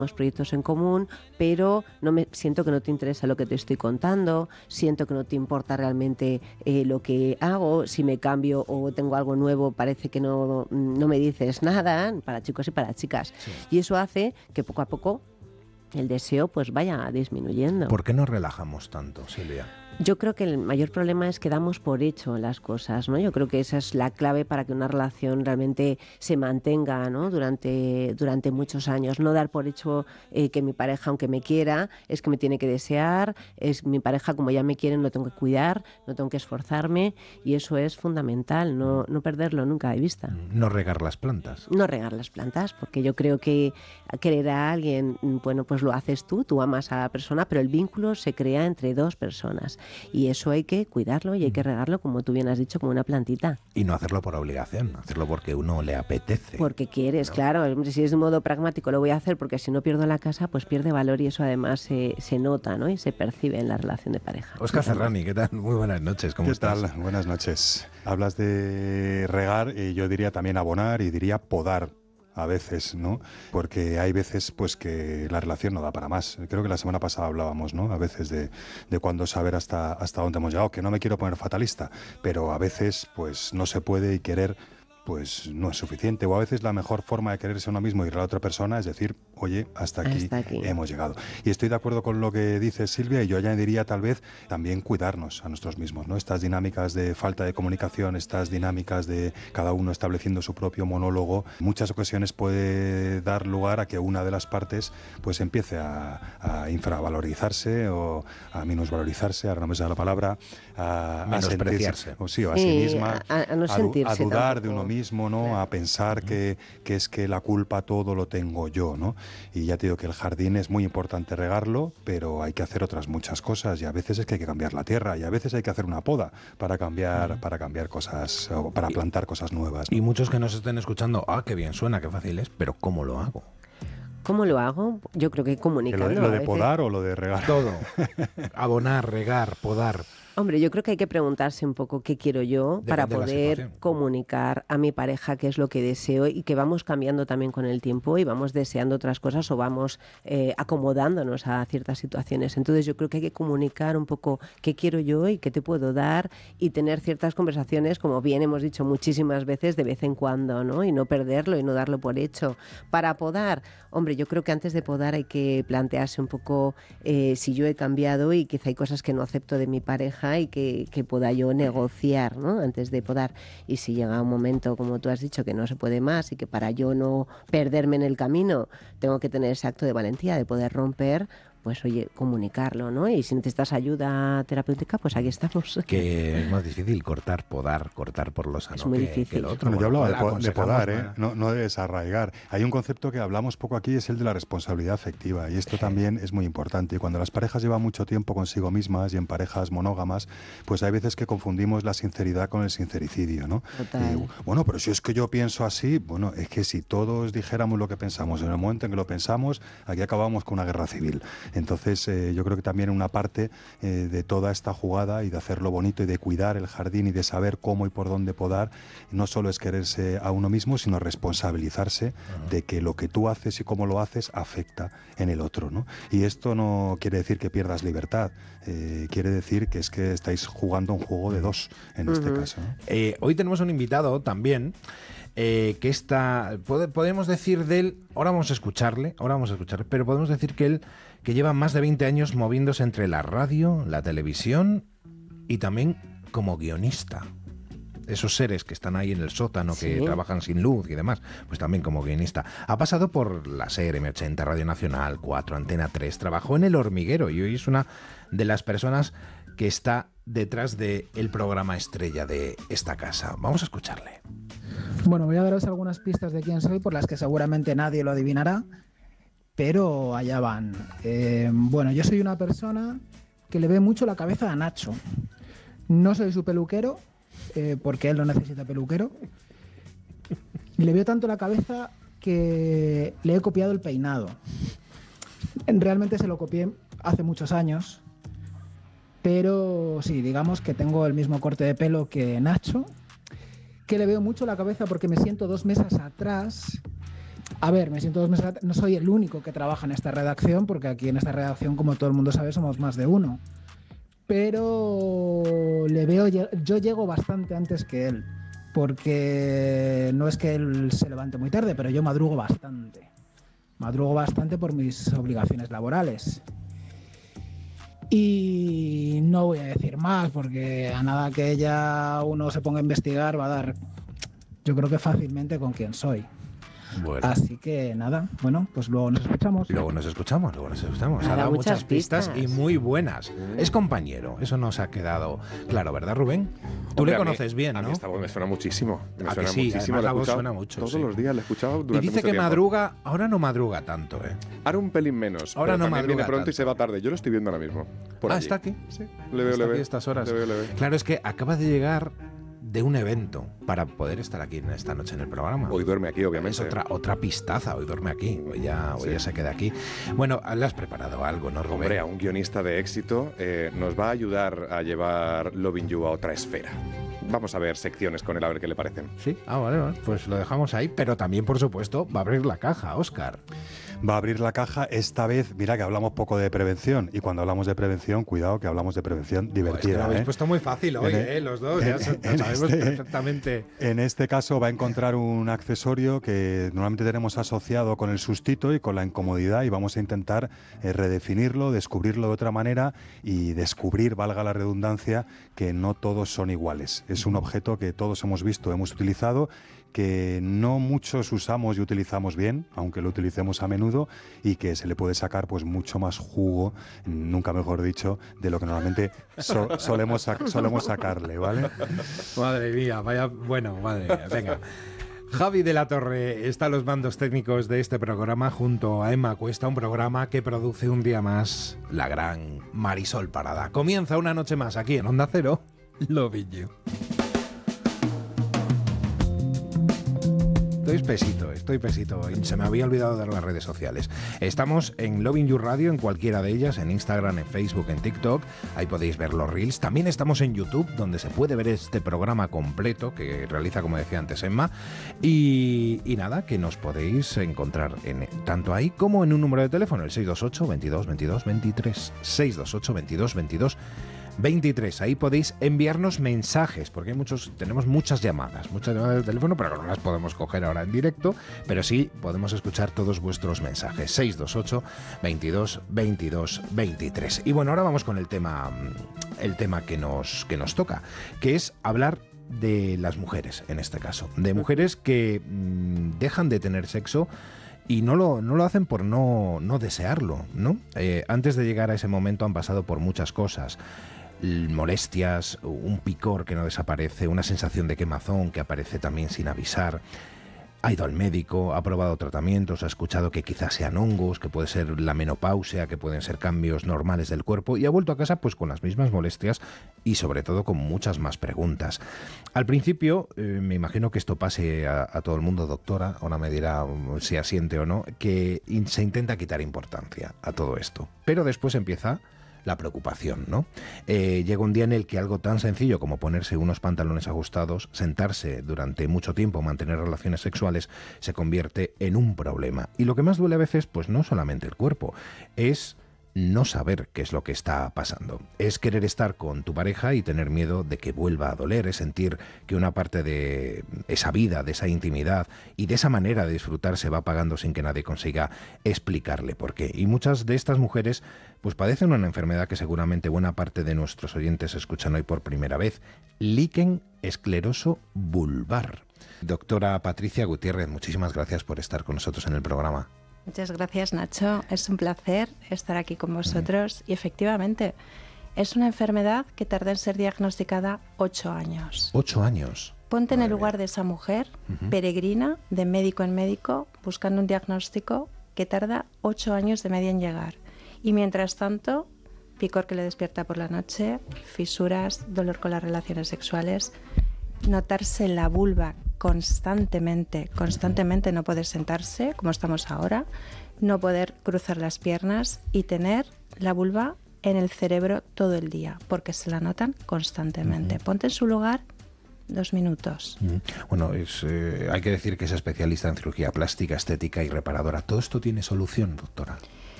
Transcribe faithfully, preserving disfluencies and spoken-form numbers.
proyectos en común, pero no me siento que no te interesa lo que te estoy contando, siento que no te importa realmente eh, lo que hago, si me cambio o tengo algo nuevo parece que no, no me dices nada, para chicos y para chicas. Sí. Y eso hace que poco a poco el deseo pues vaya disminuyendo. ¿Por qué nos relajamos tanto, Silvia? Yo creo que el mayor problema es que damos por hecho las cosas, ¿no? Yo creo que esa es la clave para que una relación realmente se mantenga, ¿no? durante, durante muchos años. No dar por hecho eh, que mi pareja, aunque me quiera, es que me tiene que desear, es mi pareja como ya me quieren, lo tengo que cuidar, no tengo que esforzarme, y eso es fundamental, no, no perderlo nunca de vista. No regar las plantas. No regar las plantas, porque yo creo que querer a alguien, bueno, pues lo haces tú, tú amas a la persona, pero el vínculo se crea entre dos personas. Y eso hay que cuidarlo y hay que regarlo, como tú bien has dicho, como una plantita. Y no hacerlo por obligación, hacerlo porque uno le apetece. Porque quieres, ¿no? Claro. Si es de un modo pragmático lo voy a hacer porque si no pierdo la casa, pues pierde valor, y eso además se, se nota, ¿no? Y se percibe en la relación de pareja. Óscar Ferrani, ¿qué tal? Muy buenas noches, ¿cómo ¿Qué estás? tal? Buenas noches. Hablas de regar y yo diría también abonar y diría podar. A veces, ¿no? Porque hay veces pues que la relación no da para más. Creo que la semana pasada hablábamos, ¿no? A veces de, de cuándo saber hasta, hasta dónde hemos llegado, que no me quiero poner fatalista, pero a veces pues no se puede, y querer pues no es suficiente, o a veces la mejor forma de quererse a uno mismo y a la otra persona es decir, oye, hasta aquí, hasta aquí hemos llegado. Y estoy de acuerdo con lo que dice Silvia, y yo añadiría tal vez también cuidarnos a nosotros mismos, ¿no? Estas dinámicas de falta de comunicación, estas dinámicas de cada uno estableciendo su propio monólogo, muchas ocasiones puede dar lugar a que una de las partes pues empiece a, a infravalorizarse o a minusvalorizarse, ahora no me sale la palabra, a menospreciarse, o sí, o a sí, sí misma, a, a, no a, sentirse a dudar tampoco. de uno mismo, ¿no? Claro. A pensar que, que es que la culpa todo lo tengo yo, ¿no? Y ya te digo que el jardín es muy importante regarlo, pero hay que hacer otras muchas cosas, y a veces es que hay que cambiar la tierra, y a veces hay que hacer una poda para cambiar, para cambiar cosas, o para plantar cosas nuevas, ¿no? Y muchos que nos estén escuchando, ah, qué bien suena, qué fácil es, pero ¿cómo lo hago? ¿Cómo lo hago? Yo creo que comunicando. ¿Lo de, lo de podar o lo de regar? Todo. Abonar, regar, podar. Hombre, yo creo que hay que preguntarse un poco qué quiero yo Depende para poder comunicar a mi pareja qué es lo que deseo, y que vamos cambiando también con el tiempo y vamos deseando otras cosas o vamos eh, acomodándonos a ciertas situaciones. Entonces yo creo que hay que comunicar un poco qué quiero yo y qué te puedo dar, y tener ciertas conversaciones, como bien hemos dicho muchísimas veces, de vez en cuando, ¿no? Y no perderlo y no darlo por hecho. Para podar, hombre, yo creo que antes de podar hay que plantearse un poco eh, si yo he cambiado y quizá hay cosas que no acepto de mi pareja y que, que pueda yo negociar, ¿no? Antes de podar. Y si llega un momento, como tú has dicho, que no se puede más y que para yo no perderme en el camino tengo que tener ese acto de valentía de poder romper, pues oye, comunicarlo, ¿no? Y si necesitas ayuda terapéutica, pues aquí estamos. Que es más difícil cortar, podar, cortar por lo sano. Es muy que, difícil. Que el otro. Bueno, yo hablaba de, po de podar, ¿eh? Para... no, no de desarraigar. Hay un concepto que hablamos poco aquí, es el de la responsabilidad afectiva, y esto también es muy importante. Y cuando las parejas llevan mucho tiempo consigo mismas, y en parejas monógamas, pues hay veces que confundimos la sinceridad con el sincericidio, ¿no? Total. Y, bueno, pero si es que yo pienso así, bueno, es que si todos dijéramos lo que pensamos en el momento en que lo pensamos, aquí acabamos con una guerra civil. Entonces eh, yo creo que también una parte eh, de toda esta jugada y de hacerlo bonito y de cuidar el jardín y de saber cómo y por dónde podar, no solo es quererse a uno mismo, sino responsabilizarse uh-huh. de que lo que tú haces y cómo lo haces afecta en el otro, ¿no? Y esto no quiere decir que pierdas libertad, eh, quiere decir que es que estáis jugando un juego de dos en uh-huh. este caso, ¿no? Eh, hoy tenemos un invitado también Eh, que está, pode, podemos decir de él, ahora vamos a escucharle, ahora vamos a escucharle, pero podemos decir que él, que lleva más de veinte años moviéndose entre la radio, la televisión y también como guionista. Esos seres que están ahí en el sótano, que sí. trabajan sin luz y demás, pues también como guionista. Ha pasado por la S E R, eme ochenta, Radio Nacional, cuatro, Antena tres, trabajó en El Hormiguero y hoy es una de las personas que está detrás del programa estrella de esta casa. Vamos a escucharle. Bueno, voy a daros algunas pistas de quién soy, por las que seguramente nadie lo adivinará, pero allá van. Eh, bueno, yo soy una persona que le ve mucho la cabeza a Nacho. No soy su peluquero, eh, porque él no necesita peluquero. Le veo tanto la cabeza que le he copiado el peinado. Realmente se lo copié hace muchos años, pero sí, digamos que tengo el mismo corte de pelo que Nacho, que le veo mucho la cabeza porque me siento dos mesas atrás A ver, me siento dos meses, no soy el único que trabaja en esta redacción, porque aquí en esta redacción, como todo el mundo sabe, somos más de uno. Pero le veo, yo llego bastante antes que él, porque no es que él se levante muy tarde, pero yo madrugo bastante. Madrugo bastante por mis obligaciones laborales. Y no voy a decir más, porque a nada que ella uno se ponga a investigar va a dar, yo creo que fácilmente con quién soy. Bueno. Así que nada, bueno, pues luego nos escuchamos. Luego nos escuchamos, luego nos escuchamos. Ha dado muchas pistas, pistas y muy buenas. Es compañero, eso nos ha quedado claro, ¿verdad, Rubén? Tú Hombre, le conoces mí, bien, ¿no? A mí esta voz me suena muchísimo. Me ¿A suena que sí? muchísimo. Además, la voz suena mucho. Todos sí. los días le he escuchado durante Y dice mucho que tiempo. madruga, ahora no madruga tanto, ¿eh? Ahora un pelín menos. Ahora no madruga viene pronto tanto. Y se va tarde. Yo lo estoy viendo ahora mismo. Por ah, allí. ¿está aquí? Sí, le veo, está le veo. Aquí estas horas. Le veo, le veo. Claro, es que acaba de llegar de un evento para poder estar aquí en esta noche en el programa. Hoy duerme aquí, obviamente. Es otra, otra pistaza, hoy duerme aquí, hoy ya, hoy sí. ya se queda aquí. Bueno, le has preparado algo, ¿no, Rubén? Hombre, a un guionista de éxito eh, nos va a ayudar a llevar Loving You a otra esfera. Vamos a ver secciones con él, a ver qué le parecen. Sí, ah, vale, vale, pues lo dejamos ahí, pero también, por supuesto, va a abrir la caja, Óscar. Va a abrir la caja esta vez, mira que hablamos poco de prevención, y cuando hablamos de prevención, cuidado que hablamos de prevención divertida. Pues es que lo habéis ¿eh? puesto muy fácil hoy, en, ¿eh? Los dos, en, ya en sabemos este, perfectamente. En este caso va a encontrar un accesorio que normalmente tenemos asociado con el sustito y con la incomodidad, y vamos a intentar eh, redefinirlo, descubrirlo de otra manera y descubrir, valga la redundancia, que no todos son iguales. Es un objeto que todos hemos visto, hemos utilizado, que no muchos usamos y utilizamos bien, aunque lo utilicemos a menudo, y que se le puede sacar pues mucho más jugo, nunca mejor dicho, de lo que normalmente so, solemos, sac- solemos sacarle, ¿vale? Madre mía, vaya, bueno, madre mía, venga. Javi de la Torre está a los mandos técnicos de este programa junto a Emma Cuesta, un programa que produce un día más la gran Marisol Parada. Comienza una noche más aquí en Onda Cero, Loving You. Estoy espesito, estoy pesito. Se me había olvidado dar las redes sociales. Estamos en Loving You Radio, en cualquiera de ellas, en Instagram, en Facebook, en TikTok. Ahí podéis ver los reels. También estamos en YouTube, donde se puede ver este programa completo que realiza, como decía antes, Emma. Y, y nada, que nos podéis encontrar en, tanto ahí como en un número de teléfono, el seis dos ocho, veintidós, veintidós, veintitrés. seis dos ocho, veintidós, veintidós, veintitrés. Ahí podéis enviarnos mensajes, porque hay muchos, tenemos muchas llamadas, muchas llamadas de teléfono, pero no las podemos coger ahora en directo, pero sí podemos escuchar todos vuestros mensajes. seis dos ocho, veintidós, veintidós, veintitrés. Y bueno, ahora vamos con el tema, el tema que nos, que nos toca, que es hablar de las mujeres, en este caso, de mujeres que mmm, dejan de tener sexo y no lo, no lo hacen por no, no desearlo, ¿no? Eh, antes de llegar a ese momento han pasado por muchas cosas. Molestias, un picor que no desaparece, una sensación de quemazón que aparece también sin avisar. Ha ido al médico, ha probado tratamientos, ha escuchado que quizás sean hongos, que puede ser la menopausia, que pueden ser cambios normales del cuerpo, y ha vuelto a casa pues con las mismas molestias y sobre todo con muchas más preguntas. Al principio, eh, me imagino que esto pase a, a todo el mundo, doctora, ahora me dirá si asiente o no, que in, se intenta quitar importancia a todo esto, pero después empieza la preocupación, ¿no? Eh, llega un día en el que algo tan sencillo como ponerse unos pantalones ajustados, sentarse durante mucho tiempo, mantener relaciones sexuales, se convierte en un problema. Y lo que más duele a veces, pues no solamente el cuerpo, es no saber qué es lo que está pasando. Es querer estar con tu pareja y tener miedo de que vuelva a doler, es sentir que una parte de esa vida, de esa intimidad y de esa manera de disfrutar se va apagando sin que nadie consiga explicarle por qué. Y muchas de estas mujeres pues padecen una enfermedad que seguramente buena parte de nuestros oyentes escuchan hoy por primera vez: líquen escleroso vulvar. Doctora Patricia Gutiérrez, muchísimas gracias por estar con nosotros en el programa. Muchas gracias, Nacho. Es un placer estar aquí con vosotros. Y efectivamente, es una enfermedad que tarda en ser diagnosticada ocho años. ¿Ocho años? Ponte Madre en el lugar mía. de esa mujer, Uh-huh. peregrina, de médico en médico, buscando un diagnóstico que tarda ocho años de media en llegar. Y mientras tanto, picor que le despierta por la noche, fisuras, dolor con las relaciones sexuales, notarse la vulva constantemente, constantemente no poder sentarse, como estamos ahora, no poder cruzar las piernas y tener la vulva en el cerebro todo el día, porque se la notan constantemente. Uh-huh. Ponte en su lugar dos minutos. Mm. Bueno, es, eh, hay que decir que es especialista en cirugía plástica, estética y reparadora. ¿Todo esto tiene solución, doctora?